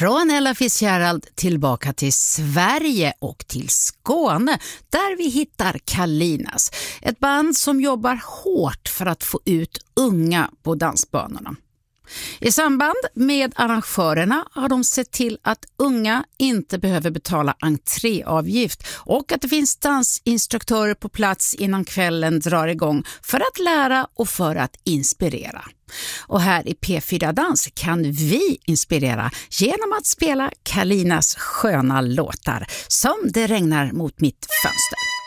Från Ella Fitzgerald tillbaka till Sverige och till Skåne där vi hittar Kalinas. Ett band som jobbar hårt för att få ut unga på dansbanorna. I samband med arrangörerna har de sett till att unga inte behöver betala entréavgift och att det finns dansinstruktörer på plats innan kvällen drar igång för att lära och för att inspirera. Och här i P4 Dans kan vi inspirera genom att spela Kalinas sköna låtar som Det regnar mot mitt fönster.